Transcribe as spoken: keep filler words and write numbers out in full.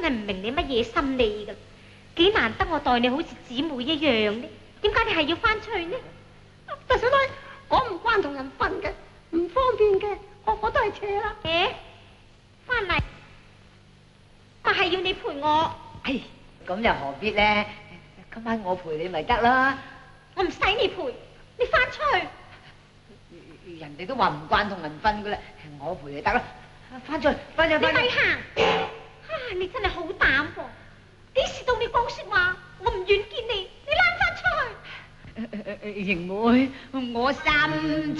係唔明你乜嘢心理噶，幾難得我待你好似姊妹一樣呢，點解你係要翻出去呢？ 大嫂女，我唔慣同人瞓嘅，唔方便嘅，我我都係扯啦。 誒，翻嚟，但係要你陪我。 唉，咁又何必咧？今晚我陪你咪得啦。 我唔使你陪，你翻出去。 人哋都話唔慣同人瞓噶啦，我陪你得啦。翻出去，翻出去， 你咪行。啊，你真係好膽喎！幾時到你講說話？我唔願見你，你躝翻出去。 盈妹，我心